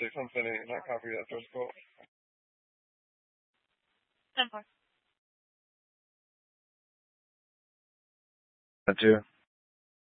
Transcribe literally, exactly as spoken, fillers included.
six Infinity, not copy that first quote. ten four. Two.